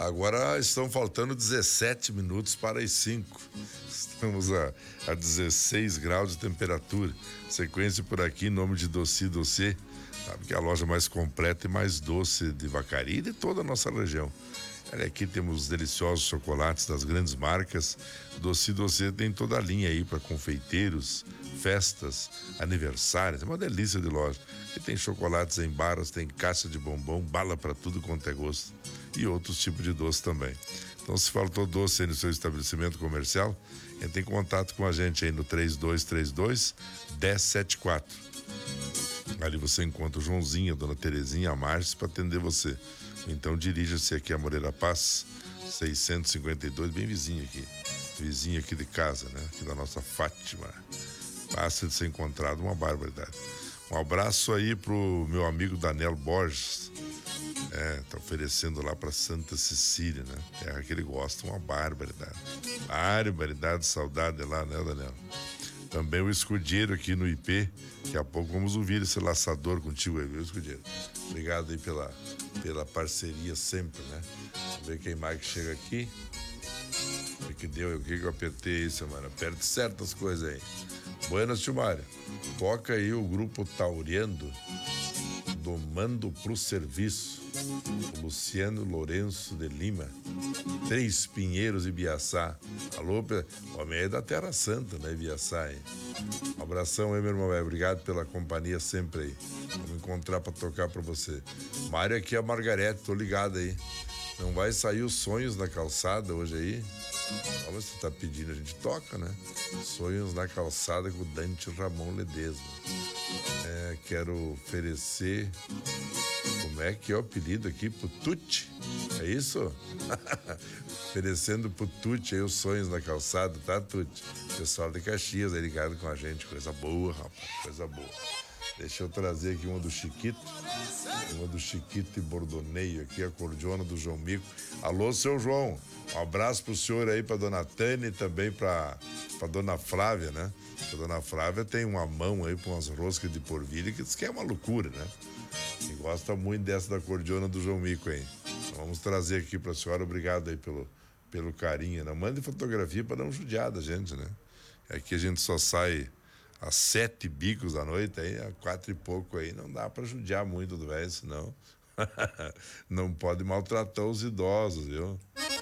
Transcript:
Agora estão faltando 17 minutos para as 5. Estamos a 16 graus de temperatura. Sequência por aqui em nome de Doce Doce, sabe que é a loja mais completa e mais doce de Vacaria e de toda a nossa região. Olha, aqui temos os deliciosos chocolates das grandes marcas. Doce Doce tem toda a linha aí para confeiteiros, festas, aniversários. É uma delícia de loja. E tem chocolates em barras, tem caixa de bombom, bala para tudo quanto é gosto. E outros tipos de doce também. Então, se faltou doce aí no seu estabelecimento comercial, entre em contato com a gente aí no 3232-1074. Ali você encontra o Joãozinho, a Dona Terezinha, a Márcia para atender você. Então dirija-se aqui a Moreira Paz, 652, bem vizinho aqui de casa, né? Aqui da nossa Fátima. Fácil de ser encontrado, uma barbaridade. Um abraço aí pro meu amigo Daniel Borges. Tá oferecendo lá pra Santa Cecília, né? Terra que ele gosta, uma barbaridade. Barbaridade, saudade lá, né, Daniel? Também o Escudeiro aqui no IP. Daqui a pouco vamos ouvir esse laçador contigo aí, viu, Escudeiro? Obrigado aí pela parceria sempre, né? Vamos ver quem mais que chega aqui. O que deu? O que eu apertei aí, semana? Aperte certas coisas aí. Buenas, tio Mário. Toca aí o grupo Tauriando, Domando pro Serviço. O Luciano Lourenço de Lima, Três Pinheiros e Biaçá. Alô, homem aí da Terra Santa, né, Biaçá, hein? Um abração aí, meu irmão, obrigado pela companhia sempre aí. Vamos encontrar pra tocar pra você. Mário, aqui é a Margarete, tô ligado aí. Não vai sair os Sonhos na Calçada hoje aí? Como você tá pedindo, a gente toca, né? Sonhos na Calçada com o Dante Ramon Ledesma. Quero oferecer... Como é que é o apelido aqui? Putute? É isso? Oferecendo pro Tuti aí os Sonhos na Calçada, tá, Tuti? Pessoal de Caxias aí ligado com a gente. Coisa boa, rapaz. Coisa boa. Deixa eu trazer aqui uma do Chiquito e Bordoneio aqui, a cordiona do João Mico. Alô, seu João. Um abraço pro senhor aí, pra dona Tânia e também pra dona Flávia, né? A dona Flávia tem uma mão aí com umas roscas de porvilha que diz que é uma loucura, né? E gosta muito dessa da cordiona do João Mico, hein? Então vamos trazer aqui pra senhora, obrigado aí pelo carinho. Não mande fotografia pra não judiar da gente, né? Aqui a gente só sai às 7 bicos da noite, aí a 4 e pouco aí, não dá pra judiar muito do velho, senão não pode maltratar os idosos, viu?